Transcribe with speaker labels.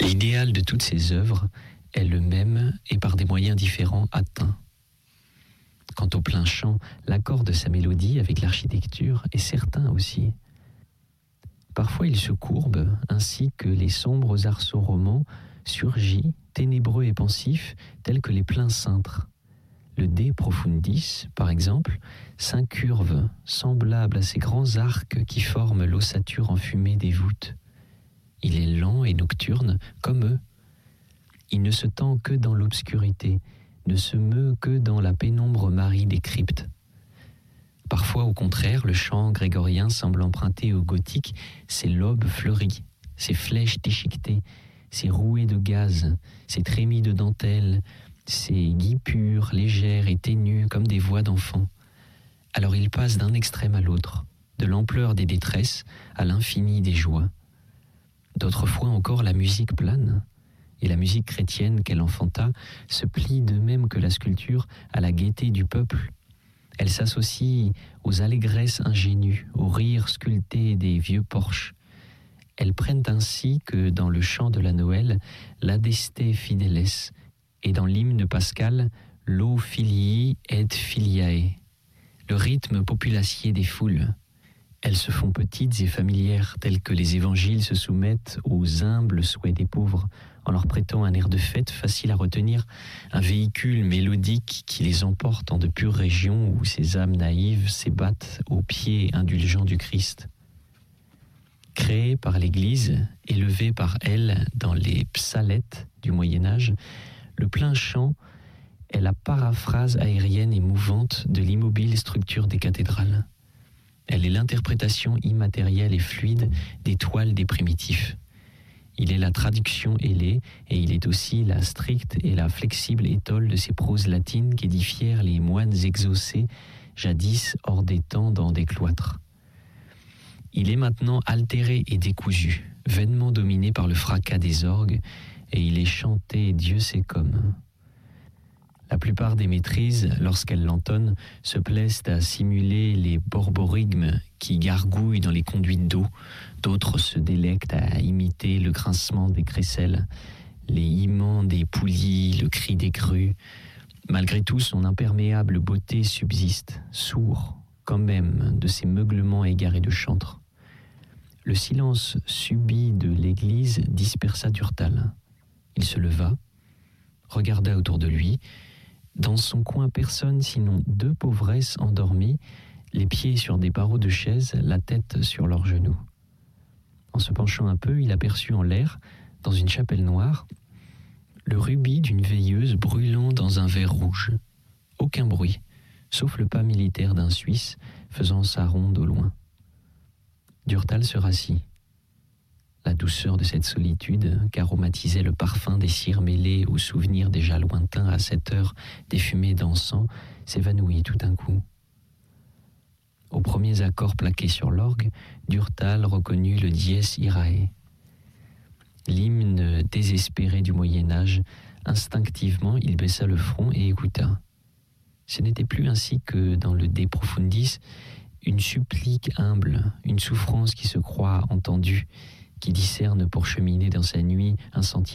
Speaker 1: L'idéal de toutes ces œuvres est le même et par des moyens différents atteint. Quant au plein chant, l'accord de sa mélodie avec l'architecture est certain aussi. Parfois il se courbe, ainsi que les sombres arceaux romans surgit, ténébreux et pensifs, tels que les pleins cintres. Le De Profundis, par exemple, s'incurve, semblable à ces grands arcs qui forment l'ossature enfumée des voûtes. Il est lent et nocturne, comme eux. Il ne se tend que dans l'obscurité, ne se meut que dans la pénombre marine des cryptes. Parfois, au contraire, le chant grégorien semble emprunter au gothique ses lobes fleuris, ses flèches déchiquetées, ses rouées de gaz, ses trémies de dentelle, ses guipures légères et ténues comme des voix d'enfants. Alors il passe d'un extrême à l'autre, de l'ampleur des détresses à l'infini des joies. D'autres fois encore, la musique plane, et la musique chrétienne qu'elle enfanta se plie de même que la sculpture à la gaieté du peuple. Elle s'associe aux allégresses ingénues, aux rires sculptés des vieux porches. Elles prennent ainsi que dans le chant de la Noël, l'Adeste Fideles, et dans l'hymne pascal, l'O Filii et Filiae, le rythme populacier des foules. Elles se font petites et familières, telles que les évangiles se soumettent aux humbles souhaits des pauvres, en leur prêtant un air de fête facile à retenir, un véhicule mélodique qui les emporte en de pures régions où ces âmes naïves s'ébattent aux pieds indulgents du Christ. Créé par l'Église, élevé par elle dans les psalettes du Moyen-Âge, le plein chant est la paraphrase aérienne et mouvante de l'immobile structure des cathédrales. Elle est l'interprétation immatérielle et fluide des toiles des primitifs. Il est la traduction ailée et il est aussi la stricte et la flexible étole de ces proses latines qu'édifièrent les moines exaucés, jadis hors des temps dans des cloîtres. Il est maintenant altéré et décousu, vainement dominé par le fracas des orgues, et il est chanté Dieu sait comme. La plupart des maîtrises, lorsqu'elles l'entonnent, se plaisent à simuler les borborigmes qui gargouillent dans les conduites d'eau. D'autres se délectent à imiter le grincement des crécelles, les hiements des poulies, le cri des grues. Malgré tout, son imperméable beauté subsiste, sourd quand même de ces meuglements égarés de chantre. Le silence subit de l'église dispersa Durtal. Il se leva, regarda autour de lui. Dans son coin, personne, sinon deux pauvresses endormies, les pieds sur des barreaux de chaise, la tête sur leurs genoux. En se penchant un peu, il aperçut en l'air, dans une chapelle noire, le rubis d'une veilleuse brûlant dans un verre rouge. Aucun bruit, sauf le pas militaire d'un Suisse faisant sa ronde au loin. Durtal se rassit. La douceur de cette solitude qu'aromatisait le parfum des cires mêlées aux souvenirs déjà lointains à cette heure des fumées d'encens s'évanouit tout d'un coup. Aux premiers accords plaqués sur l'orgue, Durtal reconnut le dies irae. L'hymne désespéré du Moyen-Âge, instinctivement il baissa le front et écouta. Ce n'était plus ainsi que dans le De Profundis, une supplique humble, une souffrance qui se croit entendue, qui discerne pour cheminer dans sa nuit un sentier